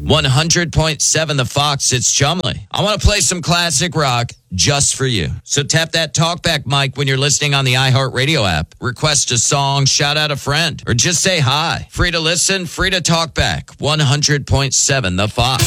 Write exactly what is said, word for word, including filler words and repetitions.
one hundred point seven The Fox, it's Chumley. I want to play some classic rock just for you. So tap that talkback mic when you're listening on the iHeartRadio app. Request a song, shout out a friend, or just say hi. Free to listen, free to talk back. one hundred point seven The Fox.